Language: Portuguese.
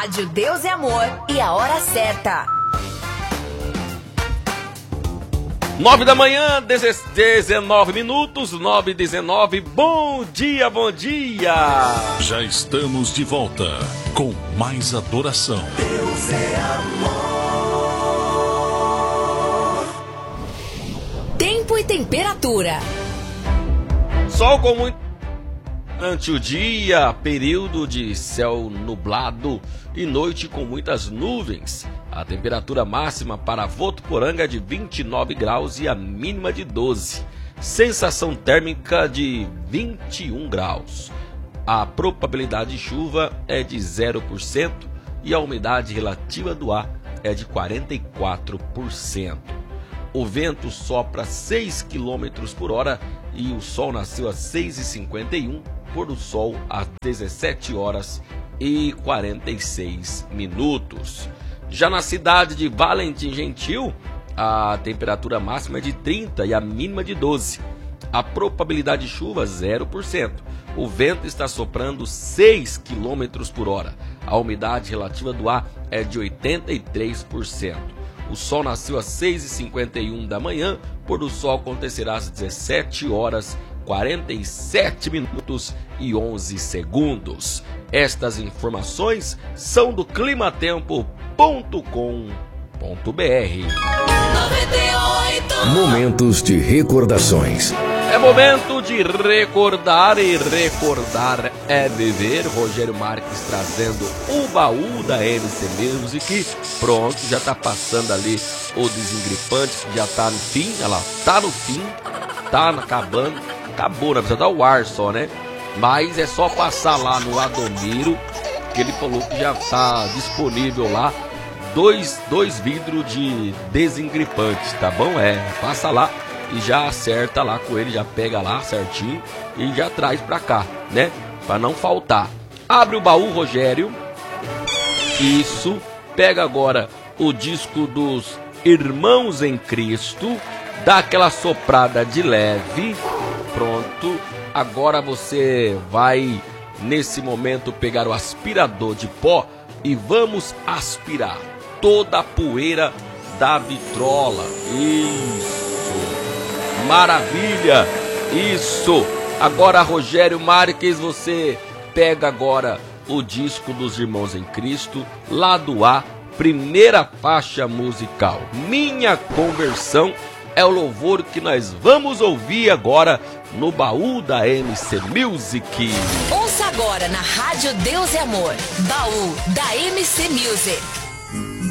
Rádio Deus é Amor e a hora certa. 9 da manhã, 19 minutos, 9h19. Bom dia, bom dia. Já estamos de volta com mais adoração. Deus é amor. Tempo e temperatura. Sol com muito durante o dia, período de céu nublado e noite com muitas nuvens. A temperatura máxima para Votuporanga é de 29 graus e a mínima de 12. Sensação térmica de 21 graus. A probabilidade de chuva é de 0% e a umidade relativa do ar é de 44%. O vento sopra 6 km por hora e o sol nasceu às 6h51, pôr do sol às 17h46. Já na cidade de Valentim Gentil, a temperatura máxima é de 30 e a mínima de 12. A probabilidade de chuva 0%. O vento está soprando 6 km por hora. A umidade relativa do ar é de 83%. O sol nasceu às 6h51 da manhã, pôr do sol acontecerá às 17h47 Estas informações são do climatempo.com.br. 98. Momentos de recordações. É momento de recordar, e recordar é viver. Rogério Marques trazendo o baú da MC Music. Pronto, já tá passando ali o desengripante, que já tá no fim. Ela tá no fim, tá acabando. Acabou, né? Precisa dar o ar só, né? Mas é só passar lá no Adomiro, que ele falou que já tá disponível lá dois vidros de desengripante, tá bom? Passa lá e já acerta lá com ele, já pega lá certinho e já traz pra cá, né? Pra não faltar. Abre o baú, Rogério. Isso. Pega agora o disco dos Irmãos em Cristo. Dá aquela soprada de leve. Pronto. Agora você vai, nesse momento, pegar o aspirador de pó e vamos aspirar toda a poeira da vitrola. Isso. Maravilha. Isso. Agora, Rogério Marques, você pega agora o disco dos Irmãos em Cristo, lado A, primeira faixa musical. Minha Conversão é o louvor que nós vamos ouvir agora no baú da MC Music. Ouça agora na Rádio Deus é Amor, baú da MC Music.